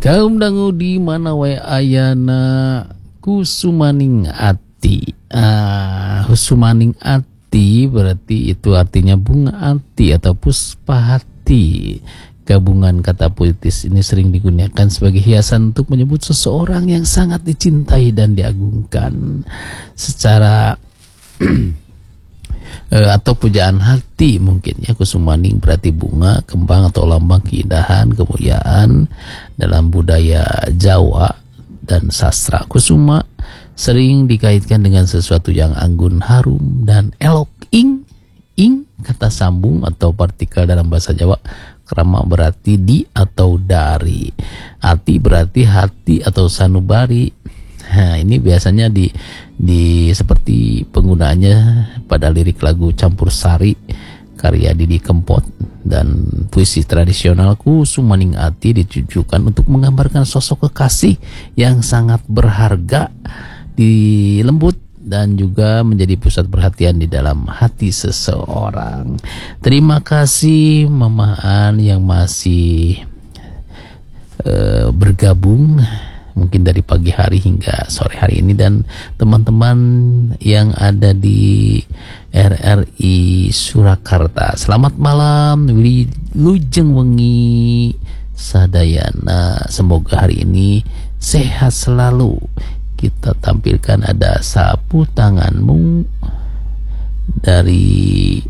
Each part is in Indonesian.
Kaum dangu di mana wae ayana kusumaning ati. Kusumaning ati berarti itu artinya bunga ati atau puspa hati. Gabungan kata puitis ini sering digunakan sebagai hiasan untuk menyebut seseorang yang sangat dicintai dan diagungkan secara atau pujaan hati mungkin ya. Kusumaning berarti bunga, kembang atau lambang keindahan, kemuliaan dalam budaya Jawa dan sastra. Kusuma sering dikaitkan dengan sesuatu yang anggun, harum dan elok. Ing kata sambung atau partikel dalam bahasa Jawa. Krama berarti di atau dari. Ati berarti hati atau sanubari. Nah, ini biasanya di seperti penggunaannya pada lirik lagu Campur Sari karya Didi Kempot dan puisi tradisional Kusumaning Ati ditujukan untuk menggambarkan sosok kekasih yang sangat berharga, lembut dan juga menjadi pusat perhatian di dalam hati seseorang. Terima kasih Mamaan yang masih bergabung mungkin dari pagi hari hingga sore hari ini, dan teman-teman yang ada di RRI Surakarta. Selamat malam, wilujeng wengi sadayana. Semoga hari ini sehat selalu. Kita tampilkan ada Sapu Tanganmu dari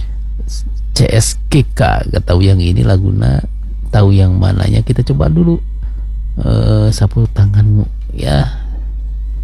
CSKK. Gak tahu yang ini laguna, tahu yang mananya, kita coba dulu. Sapu tanganmu ya.